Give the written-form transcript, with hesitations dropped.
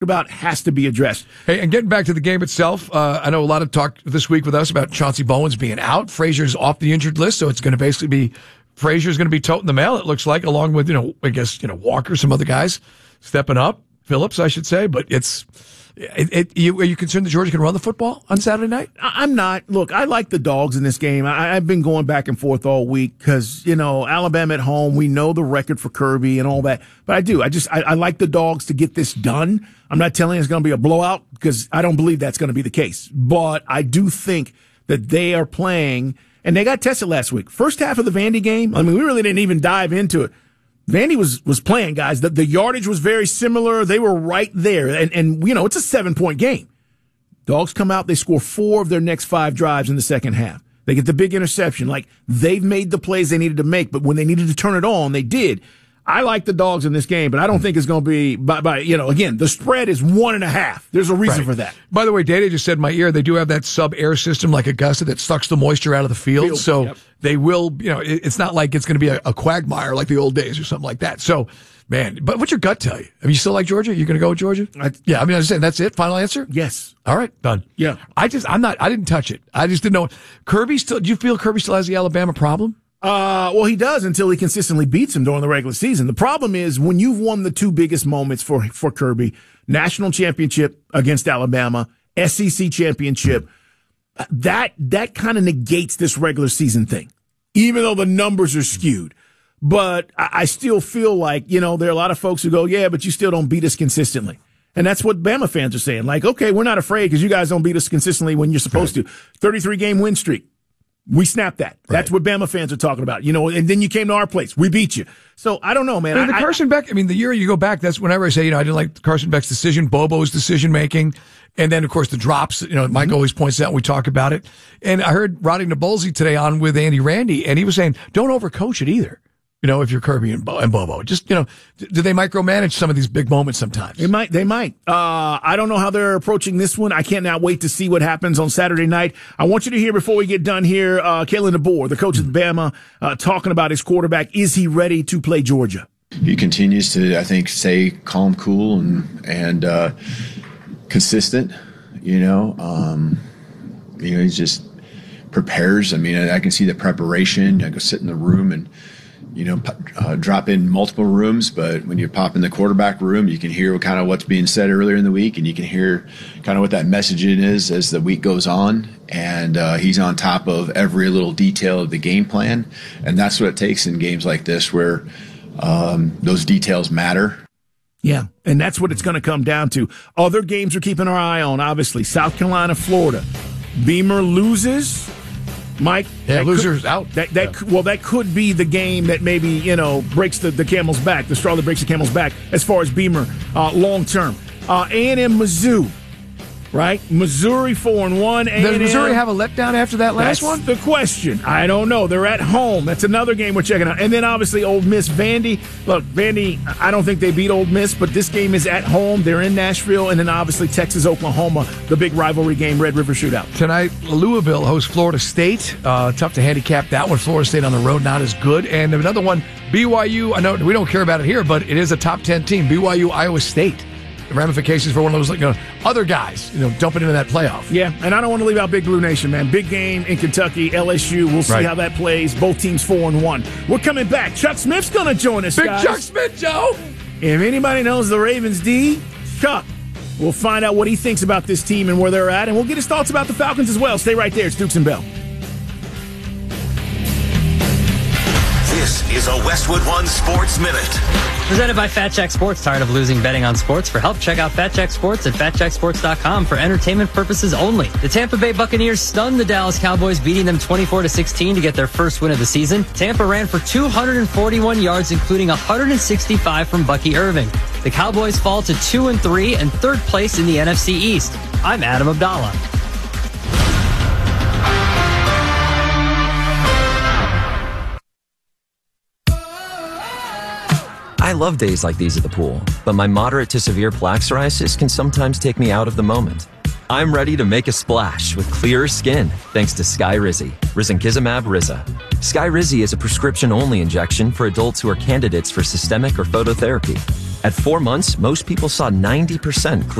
about has to be addressed. Hey, and getting back to the game itself, I know a lot of talk this week with us about Chauncey Bowens being out. Frazier's off the injured list, so it's going to basically be Frazier's going to be toting the mail, it looks like, along with, Walker, some other guys stepping up. Phillips, I should say, but are you concerned that Georgia can run the football on Saturday night? I'm not. Look, I like the dogs in this game. I've been going back and forth all week because, Alabama at home, we know the record for Kirby and all that. But I do. I like the dogs to get this done. I'm not telling you it's going to be a blowout because I don't believe that's going to be the case. But I do think that they are playing, and they got tested last week. First half of the Vandy game, we really didn't even dive into it. Vandy was playing, guys. The yardage was very similar. They were right there. And it's a 7-point game. Dogs come out, they score 4 of their next 5 drives in the second half. They get the big interception. They've made the plays they needed to make, but when they needed to turn it on, they did. I like the dogs in this game, but I don't think it's going to be again, the spread is 1.5. There's a reason for that. By the way, Data just said in my ear, they do have that sub-air system like Augusta that sucks the moisture out of the field. So they will, it's not like it's going to be a quagmire like the old days or something like that. So, man, but what's your gut tell you? You still like Georgia? You're going to go with Georgia? I was saying, that's it? Final answer? Yes. All right, done. Yeah. I didn't touch it. I just didn't know. Do you feel Kirby still has the Alabama problem? Well, he does until he consistently beats him during the regular season. The problem is when you've won the 2 biggest moments for Kirby, national championship against Alabama, SEC championship, that kind of negates this regular season thing, even though the numbers are skewed. But I still feel like, there are a lot of folks who go, yeah, but you still don't beat us consistently. And that's what Bama fans are saying. Okay, we're not afraid because you guys don't beat us consistently when you're supposed to. 33-game win streak. We snapped that. That's what Bama fans are talking about, and then you came to our place. We beat you. So I don't know, man. The Carson Beck, the year you go back, that's whenever I say, I didn't like Carson Beck's decision, Bobo's decision making. And then, of course, the drops, Mike always points out, we talk about it. And I heard Roddy Nabolzi today on with Andy Randy, and he was saying, don't overcoach it either. If you're Kirby and Bobo, just, do they micromanage some of these big moments sometimes? They might. I don't know how they're approaching this one. I cannot wait to see what happens on Saturday night. I want you to hear, before we get done here, Kalen DeBoer, the coach of Bama, talking about his quarterback. Is he ready to play Georgia? He continues to, I think, stay calm, cool, and consistent, He just prepares. I can see the preparation. I go sit in the room and, drop in multiple rooms, but when you pop in the quarterback room, you can hear kind of what's being said earlier in the week, and you can hear kind of what that messaging is as the week goes on. And he's on top of every little detail of the game plan, and that's what it takes in games like this where those details matter. Yeah, and that's what it's going to come down to. Other games we're keeping our eye on, obviously, South Carolina, Florida. Beamer loses. Mike, losers out. That could be the game that maybe breaks the camel's back, the straw that breaks the camel's back as far as Beamer long term. A&M Mizzou, right? Missouri 4-1. Does Missouri have a letdown after that last one? That's the question. I don't know. They're at home. That's another game we're checking out. And then obviously Ole Miss, Vandy. Look, Vandy, I don't think they beat Ole Miss, but this game is at home. They're in Nashville. And then obviously Texas, Oklahoma, the big rivalry game, Red River Shootout. Tonight, Louisville hosts Florida State. Tough to handicap that one. Florida State on the road, not as good. And another one, BYU. I know we don't care about it here, but it is a top 10 team. BYU, Iowa State. Ramifications for one of those other guys dumping into that playoff. Yeah, and I don't want to leave out Big Blue Nation, man. Big game in Kentucky, LSU. We'll see how that plays. Both teams 4-1. We're coming back. Chuck Smith's going to join us, guys. Big Chuck Smith, Joe. If anybody knows the Ravens D, Chuck. We'll find out what he thinks about this team and where they're at, and we'll get his thoughts about the Falcons as well. Stay right there. It's Dukes and Bell. This is a Westwood One Sports Minute. Presented by Fat Jack Sports. Tired of losing betting on sports? For help, check out Fat Jack Sports at fatjacksports.com for entertainment purposes only. The Tampa Bay Buccaneers stunned the Dallas Cowboys, beating them 24-16 to get their first win of the season. Tampa ran for 241 yards, including 165 from Bucky Irving. The Cowboys fall to 2-3 and third place in the NFC East. I'm Adam Abdallah. I love days like these at the pool, but my moderate to severe plaque psoriasis can sometimes take me out of the moment. I'm ready to make a splash with clearer skin thanks to Skyrizi, risankizumab Riza. Skyrizi is a prescription-only injection for adults who are candidates for systemic or phototherapy. At 4 months, most people saw 90%